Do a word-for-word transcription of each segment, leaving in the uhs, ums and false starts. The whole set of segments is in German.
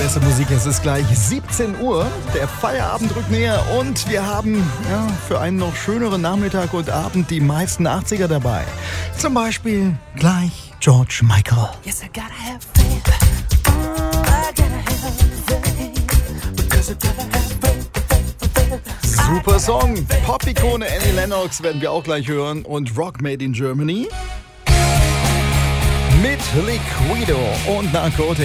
Beste Musik, es ist gleich siebzehn Uhr, der Feierabend rückt näher und wir haben ja, für einen noch schöneren Nachmittag und Abend die meisten achtziger dabei. Zum Beispiel gleich George Michael. Yes, I gotta have faith. Oh, I gotta have faith. Because I gotta have faith. Super Song, Pop-Ikone Annie Lennox werden wir auch gleich hören und Rock Made in Germany mit Liquido und Narcotic.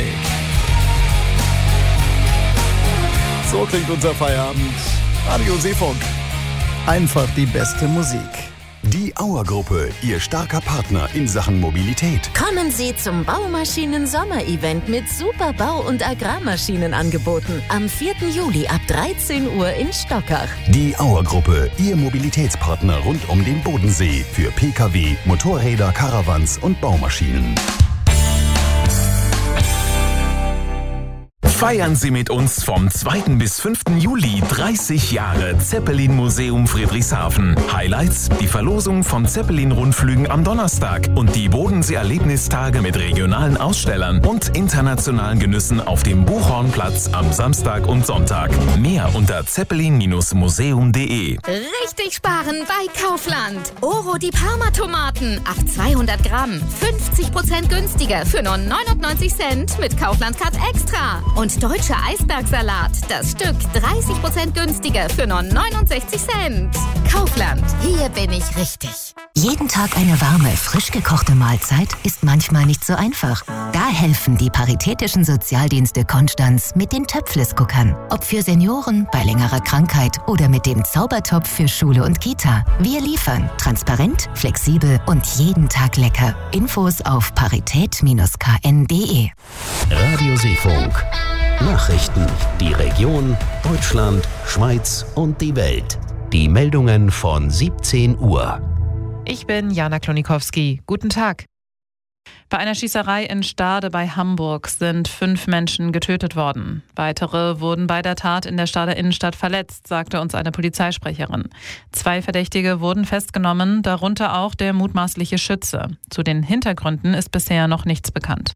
So klingt unser Feierabend. Radio Seefunk. Einfach die beste Musik. Die Auer-Gruppe, Ihr starker Partner in Sachen Mobilität. Kommen Sie zum Baumaschinen-Sommer-Event mit super Bau- und Agrarmaschinenangeboten am vierten Juli ab dreizehn Uhr in Stockach. Die Auer-Gruppe, Ihr Mobilitätspartner rund um den Bodensee für Pkw, Motorräder, Caravans und Baumaschinen. Feiern Sie mit uns vom zweiten bis fünften Juli dreißig Jahre Zeppelin Museum Friedrichshafen. Highlights: die Verlosung von Zeppelin-Rundflügen am Donnerstag und die Bodensee-Erlebnistage mit regionalen Ausstellern und internationalen Genüssen auf dem Buchhornplatz am Samstag und Sonntag. Mehr unter zeppelin museum punkt de. Richtig sparen bei Kaufland. Oro die Parma-Tomaten auf zweihundert Gramm. fünfzig Prozent günstiger für nur neunundneunzig Cent mit Kaufland Cut Extra. Und deutscher Eisbergsalat, das Stück dreißig Prozent günstiger für nur neunundsechzig Cent. Kaufland, hier bin ich richtig. Jeden Tag eine warme, frisch gekochte Mahlzeit ist manchmal nicht so einfach. Da helfen die Paritätischen Sozialdienste Konstanz mit den Töpfles-Cookern. Ob für Senioren, bei längerer Krankheit oder mit dem Zaubertopf für Schule und Kita. Wir liefern transparent, flexibel und jeden Tag lecker. Infos auf parität Bindestrich k n punkt de. Radio Seefunk. Nachrichten, die Region, Deutschland, Schweiz und die Welt. Die Meldungen von siebzehn Uhr. Ich bin Jana Klonikowski. Guten Tag. Bei einer Schießerei in Stade bei Hamburg sind fünf Menschen getötet worden. Weitere wurden bei der Tat in der Stader Innenstadt verletzt, sagte uns eine Polizeisprecherin. Zwei Verdächtige wurden festgenommen, darunter auch der mutmaßliche Schütze. Zu den Hintergründen ist bisher noch nichts bekannt.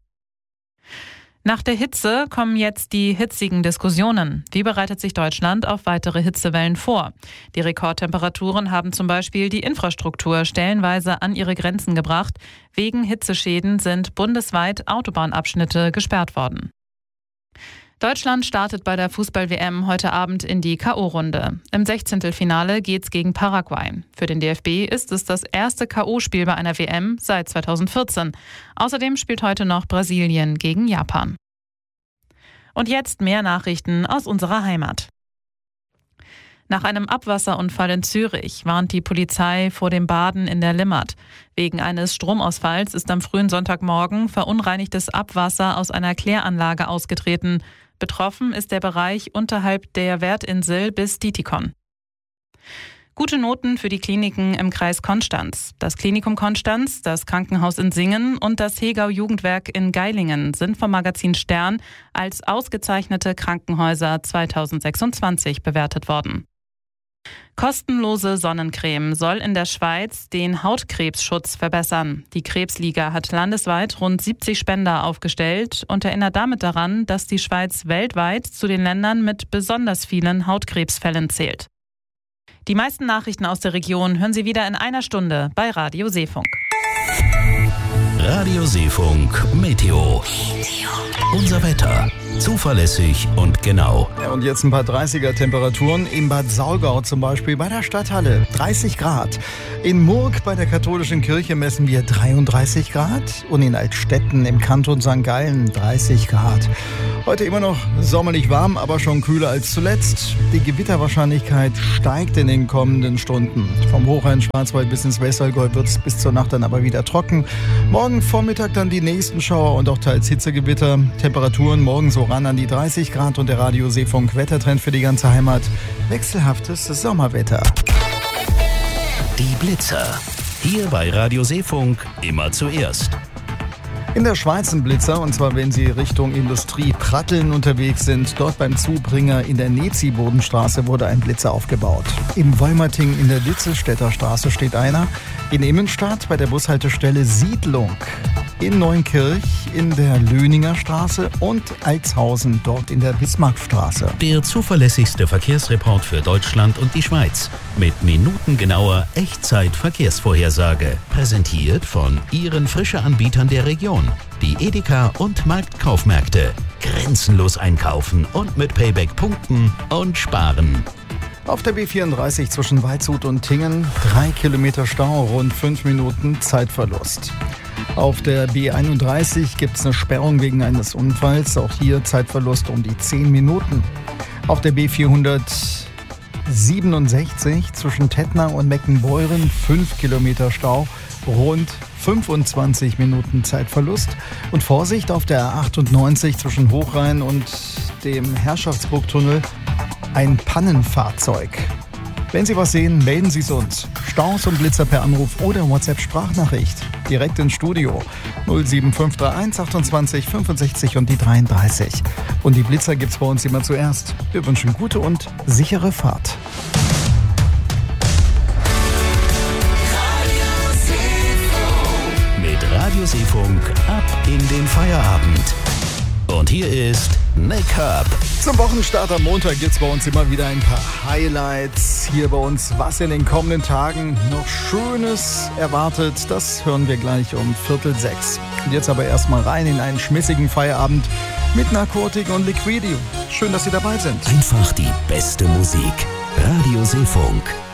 Nach der Hitze kommen jetzt die hitzigen Diskussionen. Wie bereitet sich Deutschland auf weitere Hitzewellen vor? Die Rekordtemperaturen haben zum Beispiel die Infrastruktur stellenweise an ihre Grenzen gebracht. Wegen Hitzeschäden sind bundesweit Autobahnabschnitte gesperrt worden. Deutschland startet bei der Fußball-W M heute Abend in die K O-Runde. Im Sechzehntelfinale geht's gegen Paraguay. Für den D F B ist es das erste K O-Spiel bei einer W M seit zweitausendvierzehn. Außerdem spielt heute noch Brasilien gegen Japan. Und jetzt mehr Nachrichten aus unserer Heimat. Nach einem Abwasserunfall in Zürich warnt die Polizei vor dem Baden in der Limmat. Wegen eines Stromausfalls ist am frühen Sonntagmorgen verunreinigtes Abwasser aus einer Kläranlage ausgetreten. Betroffen ist der Bereich unterhalb der Wertinsel bis Dietikon. Gute Noten für die Kliniken im Kreis Konstanz. Das Klinikum Konstanz, das Krankenhaus in Singen und das Hegau-Jugendwerk in Geilingen sind vom Magazin Stern als ausgezeichnete Krankenhäuser zweitausendsechsundzwanzig bewertet worden. Kostenlose Sonnencreme soll in der Schweiz den Hautkrebsschutz verbessern. Die Krebsliga hat landesweit rund siebzig Spender aufgestellt und erinnert damit daran, dass die Schweiz weltweit zu den Ländern mit besonders vielen Hautkrebsfällen zählt. Die meisten Nachrichten aus der Region hören Sie wieder in einer Stunde bei Radio Seefunk. Radio Seefunk Meteo. Unser Wetter. Zuverlässig und genau. Ja, und jetzt ein paar dreißiger Temperaturen. In Bad Saulgau zum Beispiel bei der Stadthalle dreißig Grad. In Murg bei der katholischen Kirche messen wir dreiunddreißig Grad. Und in Altstetten im Kanton Sankt Gallen dreißig Grad. Heute immer noch sommerlich warm, aber schon kühler als zuletzt. Die Gewitterwahrscheinlichkeit steigt in den kommenden Stunden. Vom Hochrhein-Schwarzwald bis ins Westallgäu wird es bis zur Nacht dann aber wieder trocken. Morgen Vormittag dann die nächsten Schauer und auch teils Hitzegewitter. Temperaturen morgen so ran an die dreißig Grad und der Radio Seefunk Wettertrend für die ganze Heimat. Wechselhaftes Sommerwetter. Die Blitzer. Hier bei Radio Seefunk immer zuerst. In der Schweiz ein Blitzer, und zwar wenn Sie Richtung Industrie Pratteln unterwegs sind. Dort beim Zubringer in der Nezi-Bodenstraße wurde ein Blitzer aufgebaut. Im Wolmerting in der Litzelstädter Straße steht einer. In Immenstadt bei der Bushaltestelle Siedlung in Neunkirch in der Löninger Straße und Altshausen dort in der Bismarckstraße. Der zuverlässigste Verkehrsreport für Deutschland und die Schweiz. Mit minutengenauer Echtzeit-Verkehrsvorhersage. Präsentiert von Ihren Frische-Anbietern der Region. Die Edeka und Marktkaufmärkte. Grenzenlos einkaufen und mit Payback punkten und sparen. Auf der B vierunddreißig zwischen Waldshut und Tingen drei Kilometer Stau, rund fünf Minuten Zeitverlust. Auf der B einunddreißig gibt es eine Sperrung wegen eines Unfalls, auch hier Zeitverlust um die zehn Minuten. Auf der B vierhundertsiebenundsechzig zwischen Tettnang und Meckenbeuren fünf Kilometer Stau, rund fünfundzwanzig Minuten Zeitverlust. Und Vorsicht auf der A achtundneunzig zwischen Hochrhein und dem Herrschaftsburgtunnel, ein Pannenfahrzeug. Wenn Sie was sehen, melden Sie es uns. Staus und Blitzer per Anruf oder WhatsApp-Sprachnachricht. Direkt ins Studio. null sieben fünf drei eins achtundzwanzig fünfundsechzig und die dreiunddreißig. Und die Blitzer gibt's bei uns immer zuerst. Wir wünschen gute und sichere Fahrt. Radiosee-Funk ab in den Feierabend. Und hier ist Nick Hub. Zum Wochenstart am Montag gibt es bei uns immer wieder ein paar Highlights. Hier bei uns, was in den kommenden Tagen noch Schönes erwartet, das hören wir gleich um Viertel sechs. Und jetzt aber erstmal rein in einen schmissigen Feierabend mit Narkotik und Liquidio. Schön, dass Sie dabei sind. Einfach die beste Musik. Radiosee-Funk.